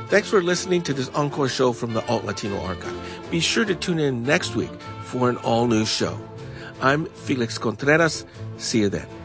Thanks for listening to this encore show from the Alt Latino Archive. Be sure to tune in next week for an all-new show. I'm Felix Contreras. See you then.